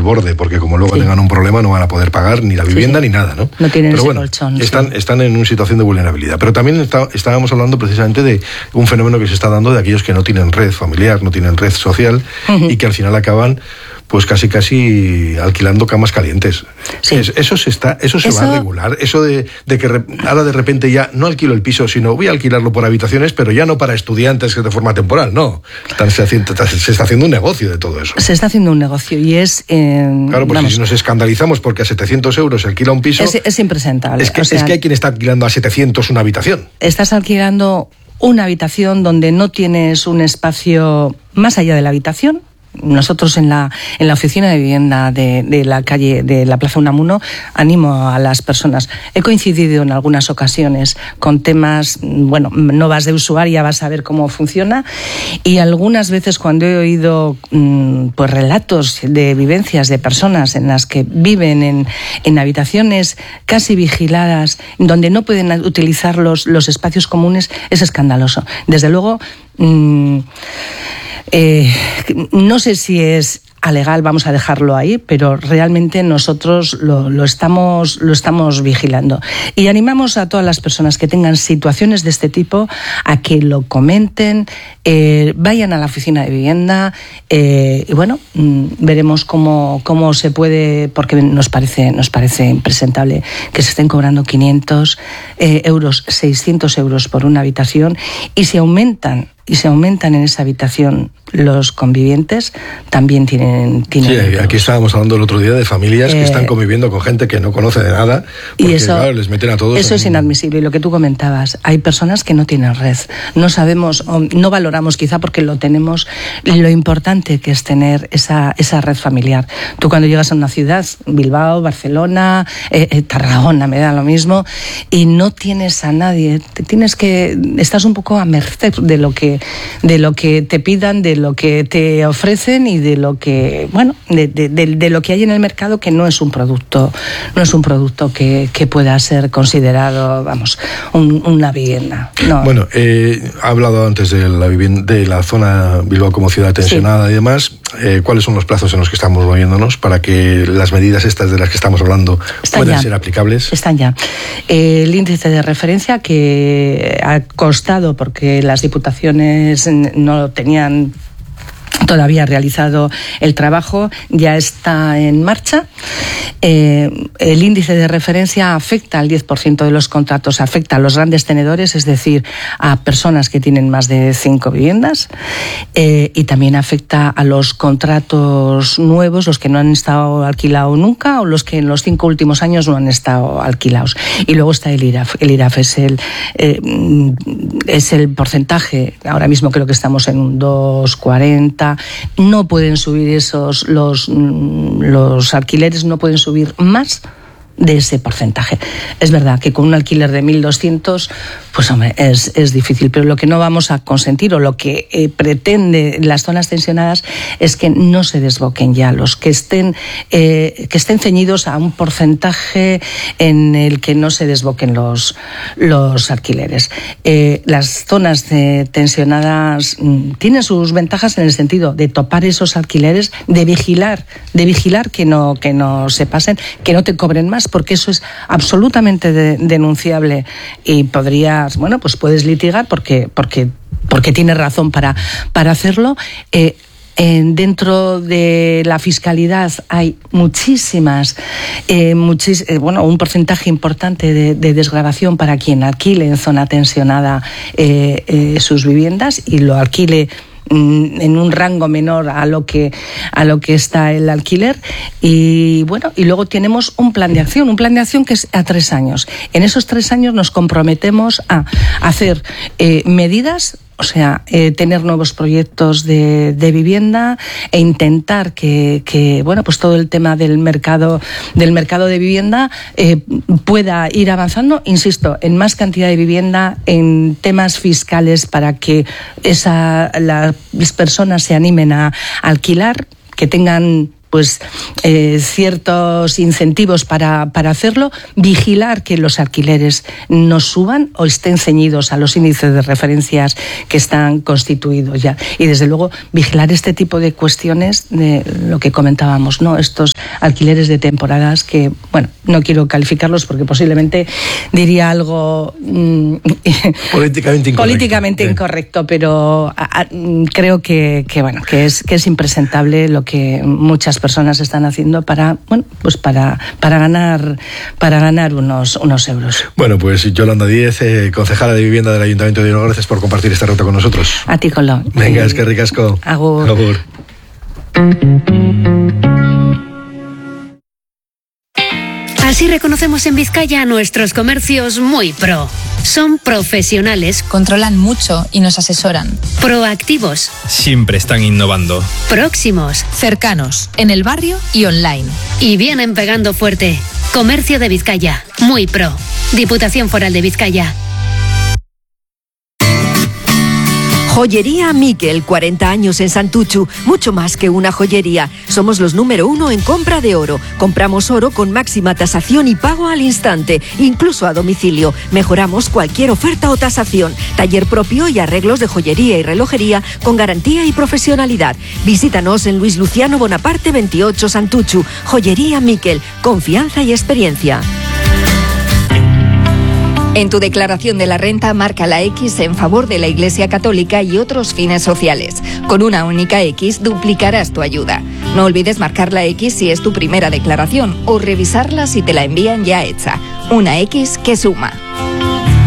borde, porque como luego tengan un problema no van a poder pagar ni la vivienda ni nada, ¿no? No tienen Pero ese colchón. Están en una situación de vulnerabilidad. Pero también estábamos hablando precisamente de un fenómeno que se está dando de aquellos que no tienen red familiar, no tienen red social, y que al final acaban pues casi alquilando camas calientes. Sí. Eso se va a regular. Eso de que ahora de repente ya no alquilo el piso, sino voy a alquilarlo por habitaciones, pero ya no para estudiantes que de forma temporal, no. Se está haciendo un negocio de todo eso. Se está haciendo un negocio y es... claro, porque si nos escandalizamos porque a 700 euros se alquila un piso... Es impresentable. Es que hay quien está alquilando a 700 una habitación. Estás alquilando una habitación donde no tienes un espacio más allá de la habitación. Nosotros en la oficina de vivienda de la calle de la Plaza Unamuno animo a las personas. He coincidido en algunas ocasiones con temas, bueno, no vas de usuaria, vas a ver cómo funciona, y algunas veces cuando he oído pues relatos de vivencias de personas en las que viven en habitaciones casi vigiladas, donde no pueden utilizar los espacios comunes, es escandaloso. Desde luego, no sé si es alegal, vamos a dejarlo ahí, pero realmente nosotros lo estamos vigilando. Y animamos a todas las personas que tengan situaciones de este tipo a que lo comenten, vayan a la oficina de vivienda, y bueno, veremos cómo se puede, porque nos parece impresentable que se estén cobrando 500 euros, 600 euros por una habitación, y se aumentan en esa habitación los convivientes, también tienen sí, aquí estábamos hablando el otro día de familias que están conviviendo con gente que no conoce de nada, porque y eso, claro, les meten a todos. Eso es inadmisible, y lo que tú comentabas, hay personas que no tienen red, no sabemos, no valoramos quizá porque lo tenemos, lo importante que es tener esa red familiar. Tú cuando llegas a una ciudad, Bilbao, Barcelona, Tarragona, me da lo mismo, y no tienes a nadie, estás un poco a merced de lo que te pidan, de lo que te ofrecen y de lo que, bueno, de lo que hay en el mercado, que no es un producto que pueda ser considerado, vamos, una vivienda. No. Bueno, ha hablado antes de la zona Bilbao como ciudad tensionada, sí, y demás. ¿Cuáles son los plazos en los que estamos moviéndonos para que las medidas estas de las que estamos hablando puedan ser aplicables? Están ya. El índice de referencia, que ha costado porque las diputaciones no tenían todavía realizado el trabajo, ya está en marcha. El índice de referencia afecta al 10% de los contratos, afecta a los grandes tenedores, es decir, a personas que tienen más de 5 viviendas, y también afecta a los contratos nuevos, los que no han estado alquilados nunca o los que en los 5 últimos años no han estado alquilados. Y luego está el IRAF. El IRAF es el porcentaje, ahora mismo creo que estamos en un 2,40. No pueden subir los alquileres, no pueden subir más de ese porcentaje. Es verdad que con un alquiler de 1.200, pues hombre, es difícil, pero lo que no vamos a consentir, o lo que pretende las zonas tensionadas, es que no se desboquen ya los que estén ceñidos a un porcentaje en el que no se desboquen los alquileres. Las zonas tensionadas tienen sus ventajas en el sentido de topar esos alquileres, de vigilar que no se pasen, que no te cobren más, porque eso es absolutamente denunciable, y puedes litigar porque tienes razón para hacerlo. Dentro de la fiscalidad hay un porcentaje importante de desgravación para quien alquile en zona tensionada sus viviendas y lo alquile en un rango menor a lo que está el alquiler. Y bueno, y luego tenemos un plan de acción que es a 3 años. En esos 3 años nos comprometemos a hacer medidas, o sea, tener nuevos proyectos de vivienda e intentar que pues todo el tema del mercado de vivienda pueda ir avanzando, insisto, en más cantidad de vivienda, en temas fiscales para que las personas se animen a alquilar, que tengan ciertos incentivos para hacerlo, vigilar que los alquileres no suban o estén ceñidos a los índices de referencias que están constituidos ya. Y desde luego vigilar este tipo de cuestiones, de lo que comentábamos, ¿no? Estos alquileres de temporadas que, bueno, no quiero calificarlos porque posiblemente diría algo políticamente incorrecto, pero creo que es impresentable lo que muchas personas están haciendo para ganar unos euros. Bueno, pues Yolanda Díez, concejala de Vivienda del Ayuntamiento de Irún, gracias por compartir este reto con nosotros. A ti, Colo. Venga, es que ricasco. Agur. Agur. Así reconocemos en Vizcaya a nuestros comercios muy pro. Son profesionales, controlan mucho y nos asesoran. Proactivos, siempre están innovando. Próximos, cercanos, en el barrio y online. Y vienen pegando fuerte. Comercio de Vizcaya, muy pro. Diputación Foral de Vizcaya. Joyería Miquel, 40 años en Santuchu, mucho más que una joyería. Somos los número 1 en compra de oro. Compramos oro con máxima tasación y pago al instante, incluso a domicilio. Mejoramos cualquier oferta o tasación. Taller propio y arreglos de joyería y relojería con garantía y profesionalidad. Visítanos en Luis Luciano Bonaparte 28 Santuchu. Joyería Miquel, confianza y experiencia. En tu declaración de la renta marca la X en favor de la Iglesia Católica y otros fines sociales. Con una única X duplicarás tu ayuda. No olvides marcar la X si es tu primera declaración o revisarla si te la envían ya hecha. Una X que suma.